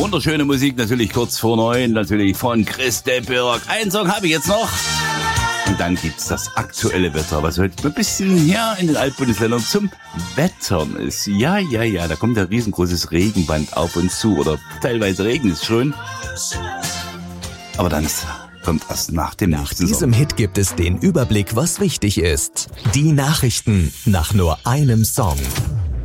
Wunderschöne Musik, natürlich kurz vor 9, natürlich von Chris de Burgh. Einen Song habe ich jetzt noch. Und dann gibt's das aktuelle Wetter, was heute ein bisschen hier in den Altbundesländern zum Wettern ist. Ja, da kommt ein riesengroßes Regenband auf uns zu. Oder teilweise regnet es schon. Aber dann kommt erst nach dem nächsten Song. Nach diesem Hit gibt es den Überblick, was wichtig ist. Die Nachrichten nach nur einem Song.